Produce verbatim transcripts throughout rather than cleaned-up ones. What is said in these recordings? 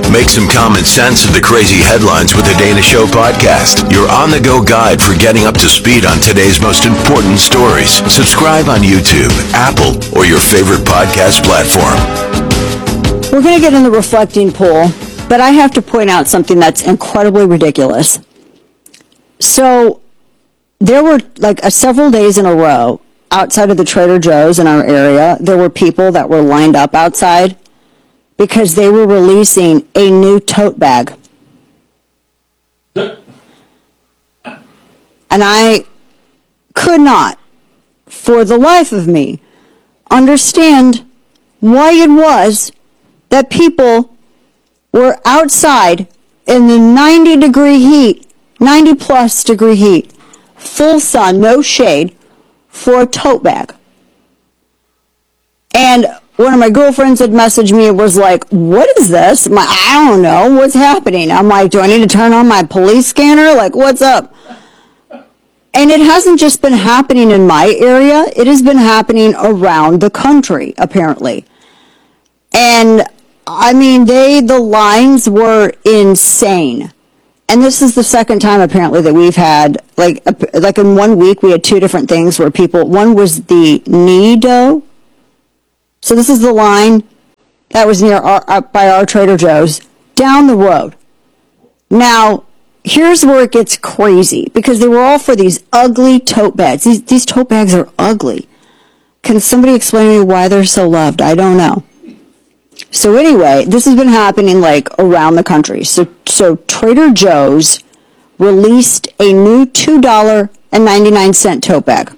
Make some common sense of the crazy headlines with the Dana Show podcast. Your on-the-go guide for getting up to speed on today's most important stories. Subscribe on YouTube, Apple, or your favorite podcast platform. We're going to get in the reflecting pool, but I have to point out something that's incredibly ridiculous. So there were like a, several days in a row outside of the Trader Joe's in our area, there were people that were lined up outside because they were releasing a new tote bag. And I could not, for the life of me, understand why it was that people were outside in the ninety degree heat, ninety plus degree heat, full sun, no shade, for a tote bag. And one of my girlfriends had messaged me and was like, what is this? My, I don't know. What's happening? I'm like, do I need to turn on my police scanner? Like, what's up? And it hasn't just been happening in my area. It has been happening around the country, apparently. And, I mean, they, the lines were insane. And this is the second time, apparently, that we've had, like, like in one week, we had two different things where people, one was the Nido. So this is the line that was near our, up by our Trader Joe's, down the road. Now, here's where it gets crazy, because they were all for these ugly tote bags. These, these tote bags are ugly. Can somebody explain to me why they're so loved? I don't know. So anyway, this has been happening like around the country. So, so Trader Joe's released a new two dollars and ninety-nine cents tote bag.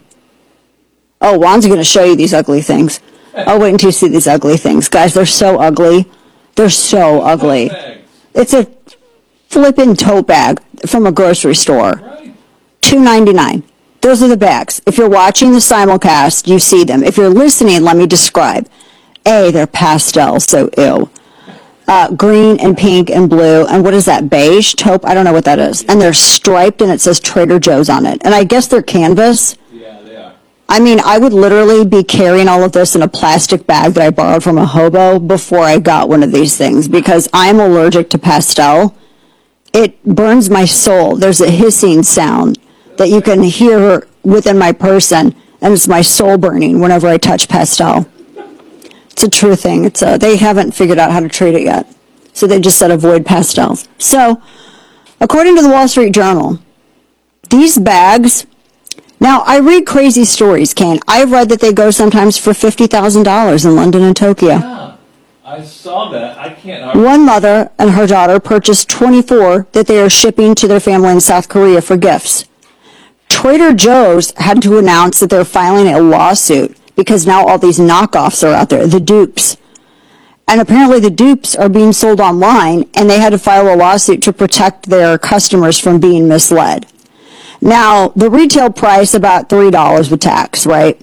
Oh, Juan's going to show you these ugly things. I'll wait until you see these ugly things. Guys, they're so ugly. They're so ugly. It's a flippin' tote bag from a grocery store. two ninety-nine. Those are the bags. If you're watching the simulcast, you see them. If you're listening, let me describe. A, they're pastel, so ew. Uh, green and pink and blue. And what is that? Beige? Taupe? I don't know what that is. And they're striped and it says Trader Joe's on it. And I guess they're canvas. Yeah, they are. I mean, I would literally be carrying all of this in a plastic bag that I borrowed from a hobo before I got one of these things because I'm allergic to pastel. It burns my soul. There's a hissing sound that you can hear within my person, and it's my soul burning whenever I touch pastel. It's a true thing. It's a, they haven't figured out how to treat it yet. So they just said avoid pastels. So, according to the Wall Street Journal, these bags, now I read crazy stories, Kane. I've read that they go sometimes for fifty thousand dollars in London and Tokyo. Yeah, I saw that. I can't argue. One mother and her daughter purchased twenty-four that they are shipping to their family in South Korea for gifts. Trader Joe's had to announce that they're filing a lawsuit because now all these knockoffs are out there, the dupes. And apparently the dupes are being sold online, and they had to file a lawsuit to protect their customers from being misled. Now, the retail price, about three dollars with tax, right?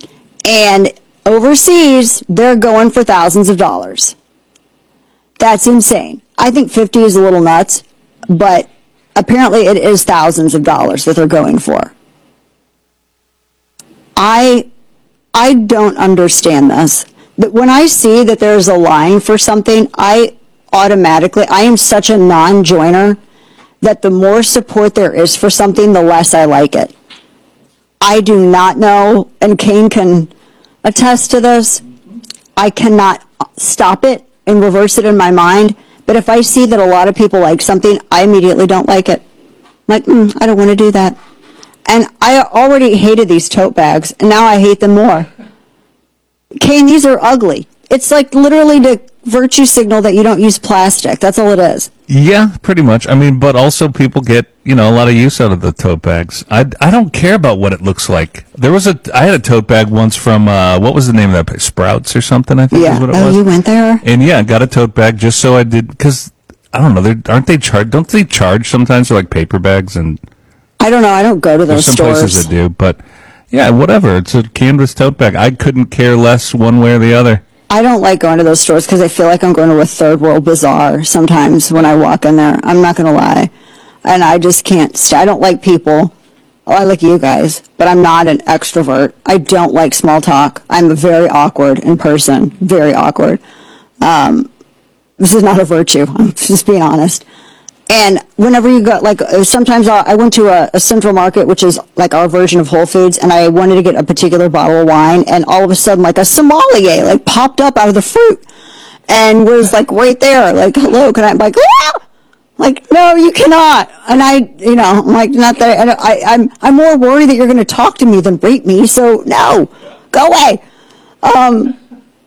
And overseas, they're going for thousands of dollars. That's insane. I think fifty is a little nuts, but apparently it is thousands of dollars that they're going for. I I don't understand this. But when I see that there's a line for something, I automatically, I am such a non-joiner that the more support there is for something, the less I like it. I do not know, and Kane can attest to this, I cannot stop it and reverse it in my mind. But if I see that a lot of people like something, I immediately don't like it. I'm like, mm, I don't want to do that. And I already hated these tote bags, and now I hate them more. Kane, these are ugly. It's like literally to virtue signal that you don't use plastic. That's all it is. Yeah, pretty much. I mean, but also people get, you know, a lot of use out of the tote bags. I, I don't care about what it looks like. There was a, I had a tote bag once from, uh, what was the name of that place? Sprouts or something, I think yeah. is what it oh, was. You went there? And yeah, I got a tote bag just so I did, because, I don't know, aren't they charged, don't they charge sometimes for like paper bags? And I don't know, I don't go to those some stores. Some places that do, but yeah, whatever. It's a canvas tote bag. I couldn't care less one way or the other. I don't like going to those stores because I feel like I'm going to a third world bazaar sometimes when I walk in there. I'm not going to lie. And I just can't st- I don't like people. Well, I like you guys, but I'm not an extrovert. I don't like small talk. I'm very awkward in person. Very awkward. Um, This is not a virtue. I'm just being honest. And whenever you go, like uh, sometimes I'll, I went to a, a Central Market, which is like our version of Whole Foods, and I wanted to get a particular bottle of wine, and all of a sudden, like a sommelier, like popped up out of the fruit, and was like right there, like, hello, can I? I'm like, ah! Like, no, you cannot. And I, you know, I'm like, not that I, I I'm I'm more worried that you're going to talk to me than rate me. So no, go away. Um.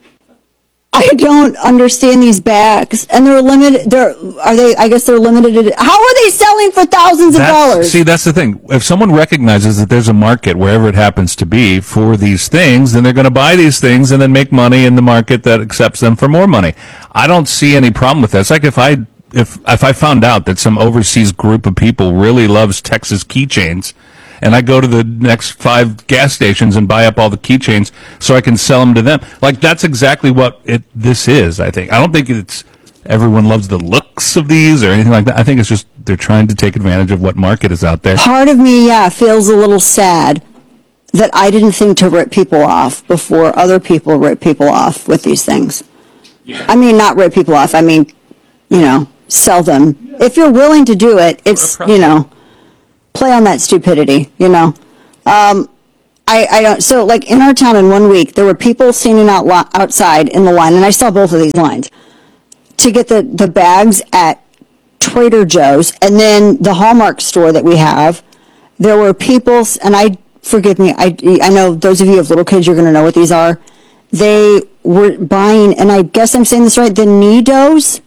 I don't understand these bags, and they're limited. They're are they? I guess they're limited. How are they selling for thousands of That's, dollars? see, that's the thing. If someone recognizes that there's a market wherever it happens to be for these things, then they're going to buy these things and then make money in the market that accepts them for more money. I don't see any problem with that. It's like if I if if I found out that some overseas group of people really loves Texas keychains, and I go to the next five gas stations and buy up all the keychains so I can sell them to them. Like, that's exactly what it this is, I think. I don't think it's everyone loves the looks of these or anything like that. I think it's just they're trying to take advantage of what market is out there. Part of me, yeah, feels a little sad that I didn't think to rip people off before other people rip people off with these things. Yeah. I mean, not rip people off. I mean, you know, sell them. Yeah. If you're willing to do it, it's, you know, play on that stupidity, you know. Um, I, I don't, so like in our town in one week, there were people standing out lo- outside in the line, and I saw both of these lines, to get the, the bags at Trader Joe's, and then the Hallmark store that we have. There were people, and I, forgive me, I, I know those of you who have little kids, you're going to know what these are. They were buying, and I guess I'm saying this right, the Needos.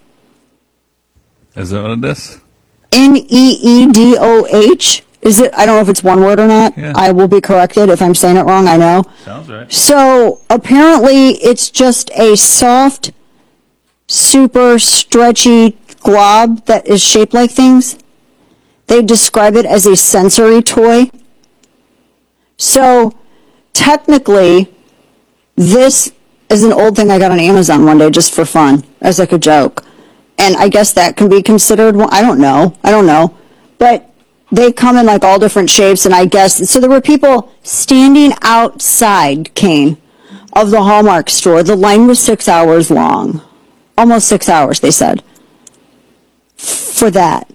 Is that what it is? N E E D O H. Is it? I don't know if it's one word or not. Yeah. I will be corrected if I'm saying it wrong. I know. Sounds right. So apparently it's just a soft, super stretchy glob that is shaped like things. They describe it as a sensory toy. So technically, this is an old thing I got on Amazon one day just for fun, as like a joke. And I guess that can be considered, well, I don't know. I don't know. But they come in like all different shapes, and I guess, so there were people standing outside, Kane, of the Hallmark store. The line was six hours long. Almost six hours, they said. For that.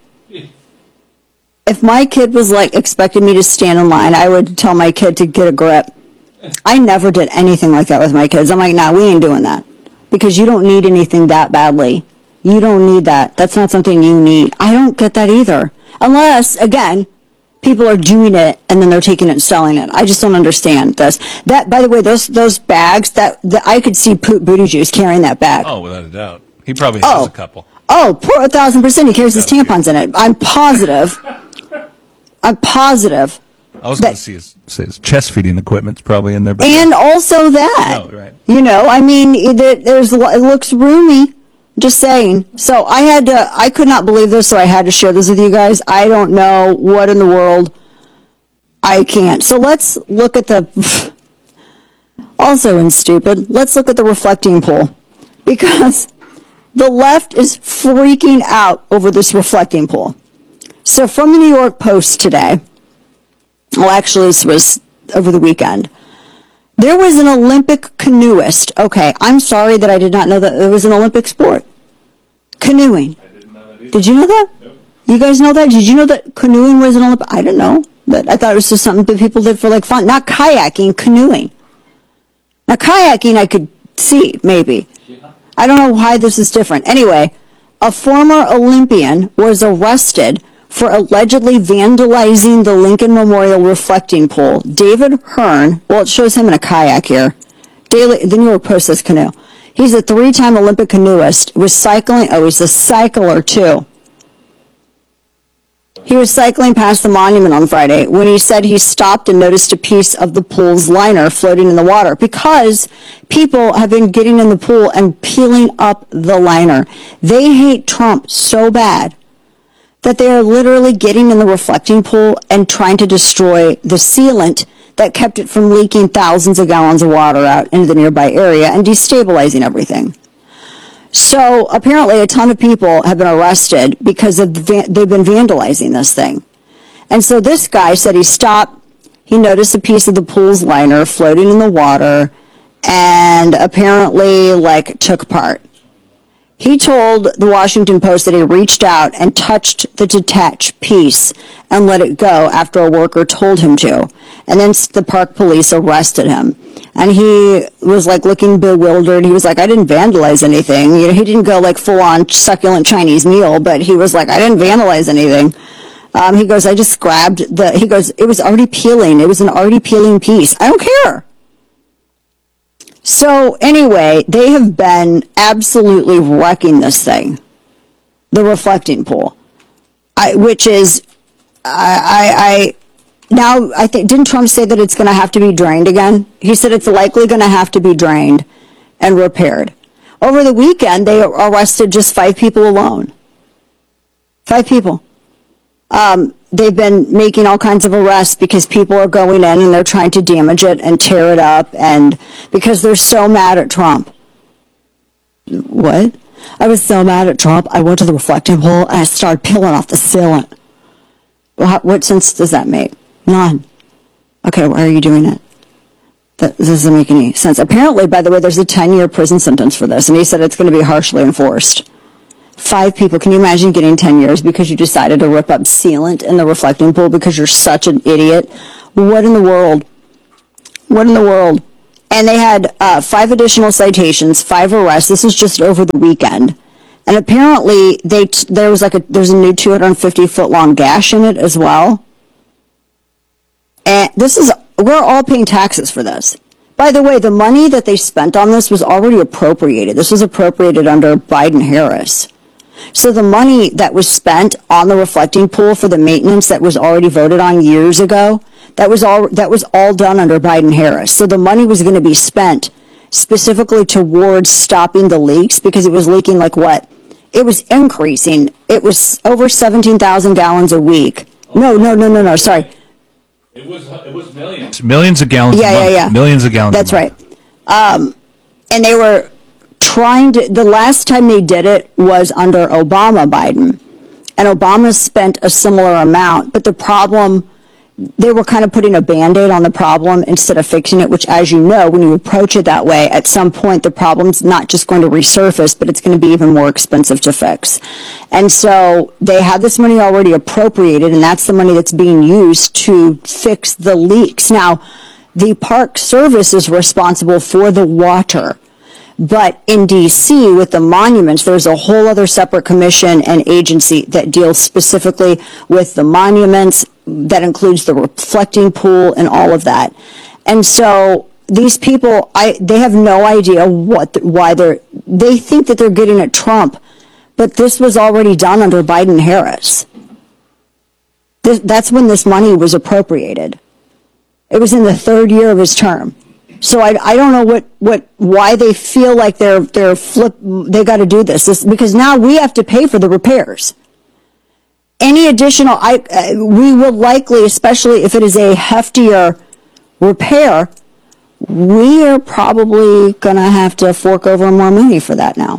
If my kid was like expecting me to stand in line, I would tell my kid to get a grip. I never did anything like that with my kids. I'm like, nah, we ain't doing that. Because you don't need anything that badly. You don't need that. That's not something you need. I don't get that either. Unless, again, people are doing it and then they're taking it and selling it. I just don't understand this. That, by the way, those those bags, that, that I could see Poot Booty Juice carrying that bag. Oh, without a doubt. He probably has oh. a couple. Oh, poor a thousand percent. He carries his tampons in it. I'm positive. I'm positive. I was going to see his, say his chest feeding equipment's probably in there. But and also that. Oh, right. You know, I mean, it, there's it looks roomy. Just saying. So I had to, I could not believe this, so I had to share this with you guys. I don't know what in the world. I can't. So let's look at the, also in stupid, let's look at the reflecting pool. Because the left is freaking out over this reflecting pool. So from the New York Post today, well, actually this was over the weekend, there was an Olympic canoeist. Okay, I'm sorry that I did not know that it was an Olympic sport. Canoeing. I didn't know that either. Did you know that? Nope. You guys know that? Did you know that canoeing was an Olympic? I didn't know. But I thought it was just something that people did for like fun. Not kayaking, canoeing. Now kayaking I could see, maybe. Yeah. I don't know why this is different. Anyway, a former Olympian was arrested for allegedly vandalizing the Lincoln Memorial reflecting pool. David Hearn, well, it shows him in a kayak here. Daily, the New York Post says canoe. He's a three-time Olympic canoeist. Was cycling, oh, he's a cycler too. He was cycling past the monument on Friday when he said he stopped and noticed a piece of the pool's liner floating in the water because people have been getting in the pool and peeling up the liner. They hate Trump so bad that they are literally getting in the reflecting pool and trying to destroy the sealant that kept it from leaking thousands of gallons of water out into the nearby area and destabilizing everything. So apparently a ton of people have been arrested because of the, they've been vandalizing this thing. And so this guy said he stopped, he noticed a piece of the pool's liner floating in the water and apparently like took part. He told the Washington Post that he reached out and touched the detached piece and let it go after a worker told him to. And then the park police arrested him. And he was like looking bewildered. He was like, I didn't vandalize anything. You know, he didn't go like full on succulent Chinese meal, but he was like, I didn't vandalize anything. Um, he goes, I just grabbed the, he goes, it was already peeling. It was an already peeling piece. I don't care. So anyway, they have been absolutely wrecking this thing, the reflecting pool, I, which is, I, I, I, now I think, didn't Trump say that it's going to have to be drained again? He said it's likely going to have to be drained and repaired. Over the weekend, they arrested just five people alone. Five people. Um, they've been making all kinds of arrests because people are going in and they're trying to damage it and tear it up, and because they're so mad at Trump. What? I was so mad at Trump, I went to the reflecting pool and I started peeling off the sealant. Well, how, what sense does that make? None. Okay, why are you doing it? That this doesn't make any sense. Apparently, by the way, there's a ten-year prison sentence for this, and he said it's going to be harshly enforced. Five people. Can you imagine getting ten years because you decided to rip up sealant in the reflecting pool because you're such an idiot? What in the world? What in the world? And they had uh, five additional citations, five arrests. This is just over the weekend. And apparently, they t- there was like a there's a new two hundred fifty foot long gash in it as well. And this is we're all paying taxes for this. By the way, the money that they spent on this was already appropriated. This was appropriated under Biden-Harris. So the money that was spent on the reflecting pool for the maintenance that was already voted on years ago, that was all that was all done under Biden-Harris. So the money was going to be spent specifically towards stopping the leaks because it was leaking like what? It was increasing. It was over seventeen thousand gallons a week. No, no, no, no, no, sorry. It was it was millions. Millions of gallons Yeah, a month. yeah, yeah. Millions of gallons That's a month. right. Um, and they were trying to, the last time they did it was under Obama Biden. And Obama spent a similar amount, but the problem, they were kind of putting a Band-Aid on the problem instead of fixing it, which, as you know, when you approach it that way, at some point the problem's not just going to resurface, but it's going to be even more expensive to fix. And so they have this money already appropriated, and that's the money that's being used to fix the leaks. Now, the Park Service is responsible for the water. But in D C, with the monuments, there's a whole other separate commission and agency that deals specifically with the monuments. That includes the reflecting pool and all of that. And so these people, I they have no idea what why they're they think that they're getting at Trump, but this was already done under Biden-Harris. This, that's when this money was appropriated. It was in the third year of his term. So I, I don't know what, what why they feel like they're they're flip they got to do this. this because now we have to pay for the repairs. Any additional, I uh, we will likely, especially if it is a heftier repair, we are probably going to have to fork over more money for that now.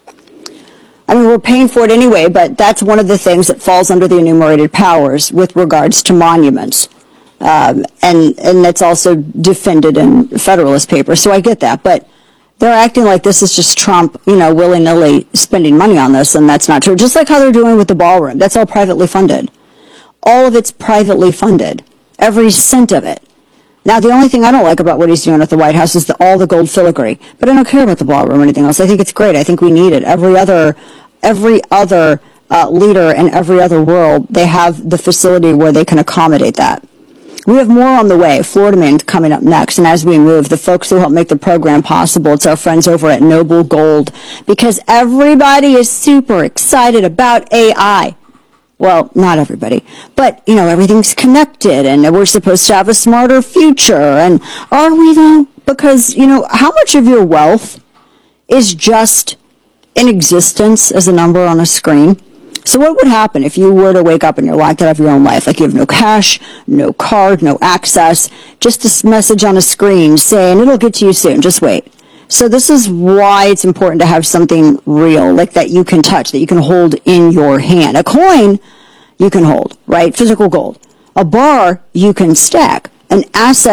I mean, we're paying for it anyway, but that's one of the things that falls under the enumerated powers with regards to monuments. Um, and and that's also defended in Federalist Papers, so I get that. But they're acting like this is just Trump, you know, willy-nilly spending money on this, and that's not true. Just like how they're doing with the ballroom. That's all privately funded. All of it's privately funded. Every cent of it. Now, the only thing I don't like about what he's doing at the White House is the, all the gold filigree. But I don't care about the ballroom or anything else. I think it's great. I think we need it. Every other, every other uh, leader in every other world, they have the facility where they can accommodate that. We have more on the way. Florida Man coming up next. And as we move, the folks who help make the program possible, it's our friends over at Noble Gold. Because everybody is super excited about A I. Well, not everybody. But, you know, everything's connected and we're supposed to have a smarter future. And are we though? Because, you know, how much of your wealth is just in existence as a number on a screen? So what would happen if you were to wake up and you're locked out of your own life? Like you have no cash, no card, no access, just this message on a screen saying it'll get to you soon, just wait. So this is why it's important to have something real, like that you can touch, that you can hold in your hand. A coin you can hold, right? Physical gold. A bar you can stack. An asset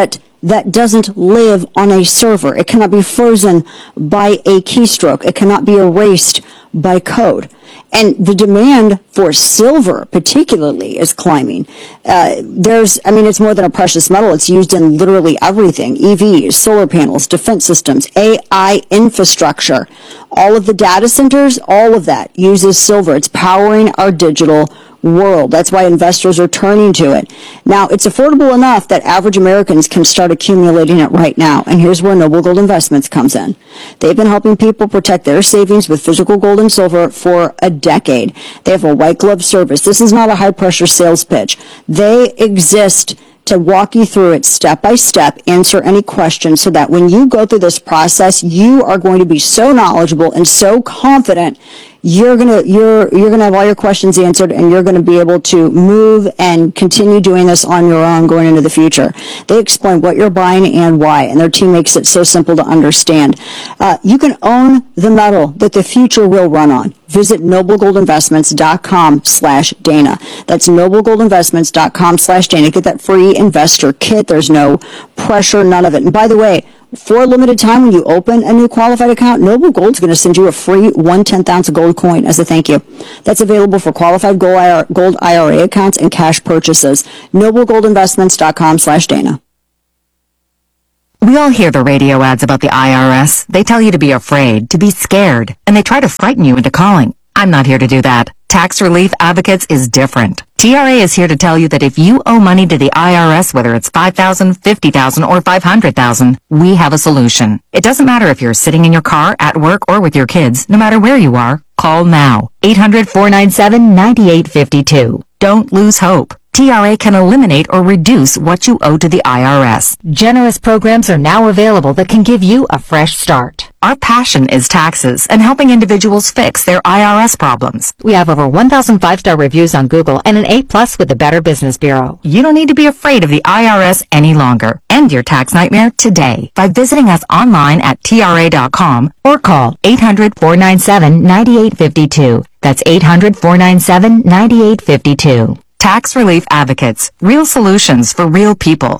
that doesn't live on a server. It cannot be frozen by a keystroke. It cannot be erased by code. And the demand for silver particularly is climbing. Uh, there's, I mean, it's more than a precious metal. It's used in literally everything. E Vs, solar panels, defense systems, A I infrastructure. All of the data centers, all of that uses silver. It's powering our digital world. That's why investors are turning to it. Now, it's affordable enough that average Americans can start accumulating it right now. And here's where Noble Gold Investments comes in. They've been helping people protect their savings with physical gold and silver for a decade. They have a white glove service. This is not a high pressure sales pitch. They exist to walk you through it step by step, answer any questions, so that when you go through this process, you are going to be so knowledgeable and so confident you're gonna you're you're gonna have all your questions answered, and you're gonna be able to move and continue doing this on your own going into the future. They explain what you're buying and why, and their team makes it so simple to understand. Uh, you can own the metal that the future will run on. Visit noblegoldinvestments.com slash Dana. That's noblegoldinvestments.com slash Dana. Get that free investor kit. There's no pressure, none of it. And by the way, for a limited time, when you open a new qualified account, Noble Gold's going to send you a free one tenth ounce gold coin as a thank you. That's available for qualified gold I R A accounts and cash purchases. noblegoldinvestments.com slash Dana. We all hear the radio ads about the I R S. They tell you to be afraid, to be scared, and they try to frighten you into calling. I'm not here to do that. Tax Relief Advocates is different. T R A is here to tell you that if you owe money to the I R S, whether it's five thousand dollars, fifty thousand dollars, or five hundred thousand dollars, we have a solution. It doesn't matter if you're sitting in your car, at work, or with your kids. No matter where you are, call now. eight hundred, four nine seven, nine eight five two. Don't lose hope. T R A can eliminate or reduce what you owe to the I R S. Generous programs are now available that can give you a fresh start. Our passion is taxes and helping individuals fix their I R S problems. We have over one thousand five-star reviews on Google and an A plus with the Better Business Bureau. You don't need to be afraid of the I R S any longer. End your tax nightmare today by visiting us online at T R A dot com or call eight hundred, four nine seven, nine eight five two. That's eight hundred, four nine seven, nine eight five two. Tax Relief Advocates. Real solutions for real people.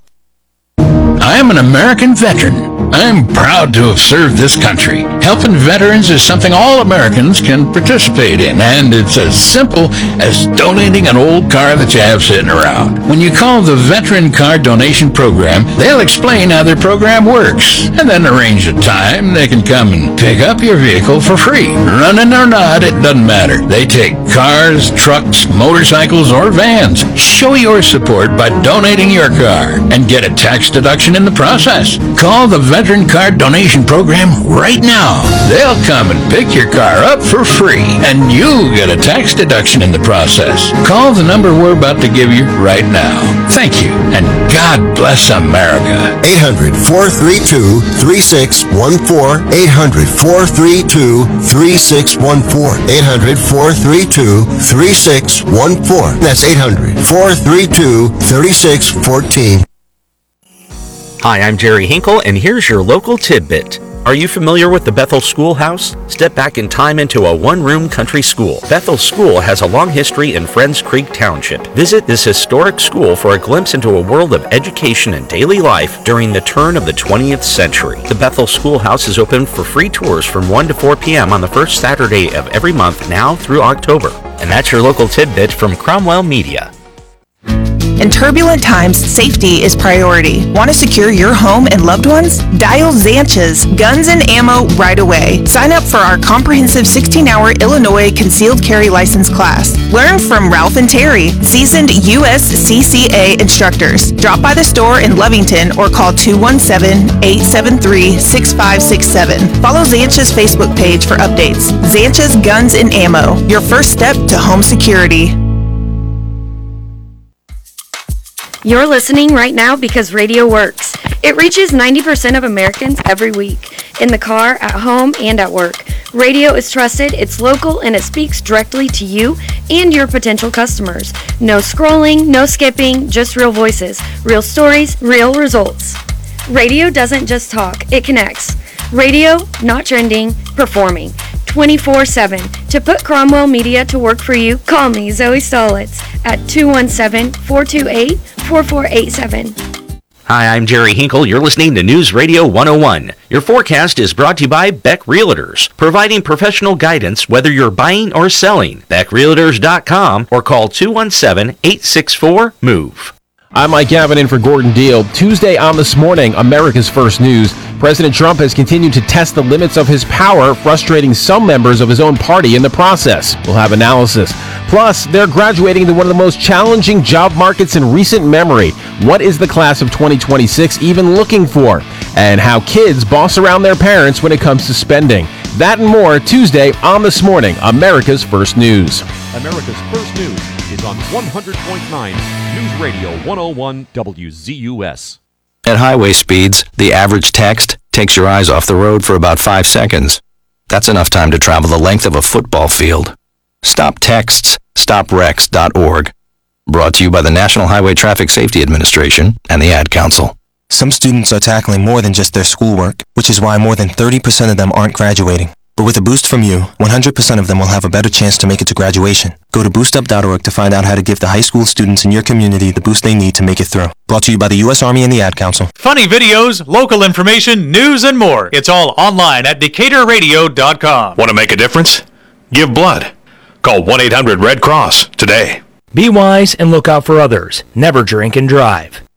I am an American veteran. I'm proud to have served this country. Helping veterans is something all Americans can participate in, and it's as simple as donating an old car that you have sitting around. When you call the Veteran Car Donation Program, they'll explain how their program works, and then arrange a time they can come and pick up your vehicle for free. Running or not, it doesn't matter. They take cars, trucks, motorcycles, or vans. Show your support by donating your car and get a tax deduction in the process. Call the Veteran Car Donation Program right now. They'll come and pick your car up for free, and you get a tax deduction in the process. Call the number we're about to give you right now. Thank you, and God bless America. eight hundred, four three two, three six one four. eight hundred, four three two, three six one four. eight hundred, four three two, three six one four. That's eight hundred, four three two, three six one four. Hi, I'm Jerry Hinkle, and here's your local tidbit. Are you familiar with the Bethel Schoolhouse? Step back in time into a one-room country school. Bethel School has a long history in Friends Creek Township. Visit this historic school for a glimpse into a world of education and daily life during the turn of the twentieth century. The Bethel Schoolhouse is open for free tours from one to four p.m. on the first Saturday of every month now through October. And that's your local tidbit from Cromwell Media. In turbulent times, safety is priority. Want to secure your home and loved ones? Dial Zanches Guns and Ammo right away. Sign up for our comprehensive sixteen-hour Illinois concealed carry license class. Learn from Ralph and Terry, seasoned U S C C A instructors. Drop by the store in Lovington or call two one seven, eight seven three, six five six seven. Follow Zanches Facebook page for updates. Zanches Guns and Ammo, your first step to home security. You're listening right now because radio works. It reaches ninety percent of Americans every week, in the car, at home, and at work. Radio is trusted, it's local, and it speaks directly to you and your potential customers. No scrolling, no skipping, just real voices, real stories, real results. Radio doesn't just talk, it connects. Radio, not trending, performing. twenty-four seven. To put Cromwell Media to work for you, call me, Zoe Stolitz, at two one seven, four two eight, four four eight seven. Hi, I'm Jerry Hinkle. You're listening to News Radio one oh one. Your forecast is brought to you by Beck Realtors, providing professional guidance whether you're buying or selling. Beck Realtors dot com or call two one seven, eight six four, MOVE. I'm Mike Gavin in for Gordon Deal. Tuesday on This Morning, America's First News. President Trump has continued to test the limits of his power, frustrating some members of his own party in the process. We'll have analysis. Plus, they're graduating to one of the most challenging job markets in recent memory. What is the class of twenty twenty-six even looking for? And how kids boss around their parents when it comes to spending. That and more Tuesday on This Morning, America's First News. America's First News is on one hundred point nine News Radio one oh one W Z U S. At highway speeds, the average text takes your eyes off the road for about five seconds. That's enough time to travel the length of a football field. Stop texts, stop wrecks dot org. Brought to you by the National Highway Traffic Safety Administration and the Ad Council. Some students are tackling more than just their schoolwork, which is why more than thirty percent of them aren't graduating. But with a boost from you, one hundred percent of them will have a better chance to make it to graduation. Go to boost up dot org to find out how to give the high school students in your community the boost they need to make it through. Brought to you by the U S Army and the Ad Council. Funny videos, local information, news, and more. It's all online at Decatur Radio dot com. Want to make a difference? Give blood. Call one eight hundred Red Cross today. Be wise and look out for others. Never drink and drive.